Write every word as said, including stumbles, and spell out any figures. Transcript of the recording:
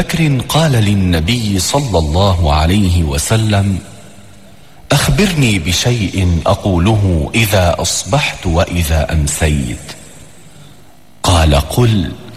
بكر قال للنبي صلى الله عليه وسلم: أخبرني بشيء أقوله إذا أصبحت وإذا أمسيت. قال: قل: